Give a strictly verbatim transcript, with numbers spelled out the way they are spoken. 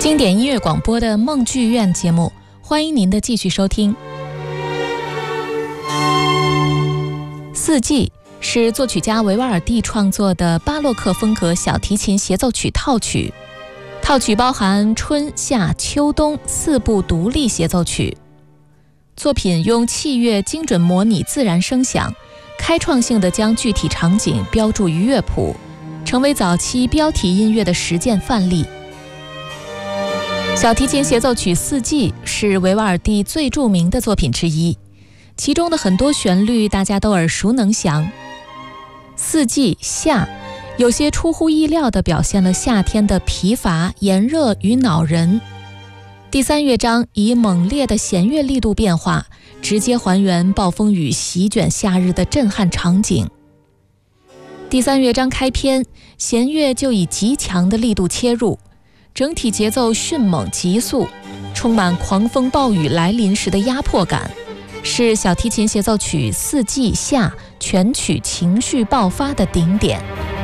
经典音乐广播的梦剧院节目，欢迎您的继续收听。四季是作曲家维瓦尔第创作的巴洛克风格小提琴协奏曲套曲，套曲包含春夏秋冬四部独立协奏曲。作品用器乐精准模拟自然声响，开创性地将具体场景标注于乐谱，成为早期标题音乐的实践范例。小提琴协奏曲四季是维瓦尔第最著名的作品之一，其中的很多旋律大家都耳熟能详。四季夏有些出乎意料地表现了夏天的疲乏、炎热与恼人。第三乐章以猛烈的弦乐力度变化，直接还原暴风雨席卷夏日的震撼场景。第三乐章开篇，弦乐就以极强的力度切入，整体节奏迅猛急速，充满狂风暴雨来临时的压迫感，是小提琴协奏曲四季夏全曲情绪爆发的顶点。